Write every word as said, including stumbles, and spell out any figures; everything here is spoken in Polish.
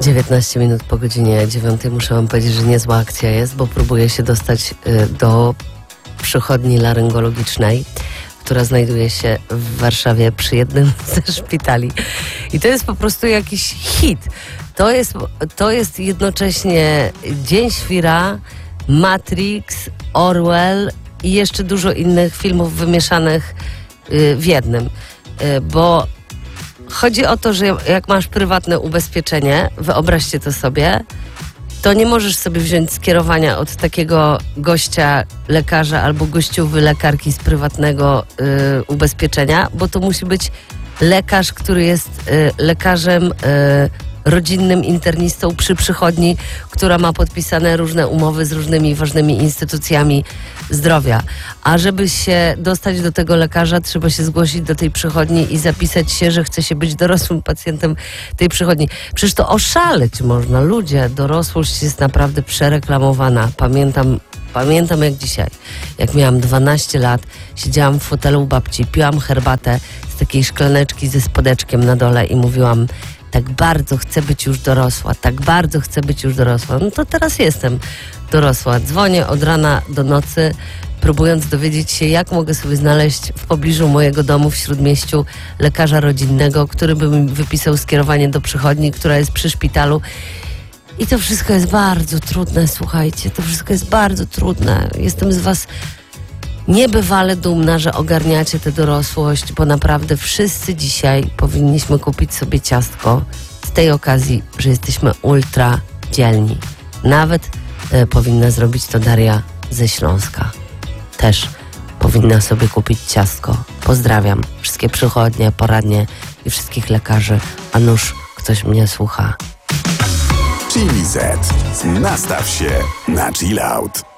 dziewiętnaście minut po godzinie dziewiątej. Muszę wam powiedzieć, że niezła akcja jest, bo próbuję się dostać y, do przychodni laryngologicznej, która znajduje się w Warszawie przy jednym ze szpitali. I to jest po prostu jakiś hit. To jest, to jest jednocześnie Dzień Świra, Matrix, Orwell i jeszcze dużo innych filmów wymieszanych y, w jednym. Y, bo chodzi o to, że jak masz prywatne ubezpieczenie, wyobraźcie to sobie, to nie możesz sobie wziąć skierowania od takiego gościa, lekarza albo gościuwy lekarki z prywatnego y, ubezpieczenia, bo to musi być lekarz, który jest y, lekarzem y, rodzinnym internistą przy przychodni, która ma podpisane różne umowy z różnymi ważnymi instytucjami zdrowia. A żeby się dostać do tego lekarza, trzeba się zgłosić do tej przychodni i zapisać się, że chce się być dorosłym pacjentem tej przychodni. Przecież to oszaleć można. Ludzie, dorosłość jest naprawdę przereklamowana. Pamiętam, pamiętam jak dzisiaj. Jak miałam dwanaście lat, siedziałam w fotelu u babci, piłam herbatę z takiej szklaneczki ze spodeczkiem na dole i mówiłam: tak bardzo chcę być już dorosła, tak bardzo chcę być już dorosła. No to teraz jestem dorosła. Dzwonię od rana do nocy, próbując dowiedzieć się, jak mogę sobie znaleźć w pobliżu mojego domu w Śródmieściu lekarza rodzinnego, który by mi wypisał skierowanie do przychodni, która jest przy szpitalu. I to wszystko jest bardzo trudne, słuchajcie, to wszystko jest bardzo trudne. Jestem z was niebywale dumna, że ogarniacie tę dorosłość, bo naprawdę wszyscy dzisiaj powinniśmy kupić sobie ciastko z tej okazji, że jesteśmy ultra dzielni. Nawet e, powinna zrobić to Daria ze Śląska. Też powinna sobie kupić ciastko. Pozdrawiam wszystkie przychodnie, poradnie i wszystkich lekarzy. A nuż ktoś mnie słucha. Chili Z. Nastaw się na chill out.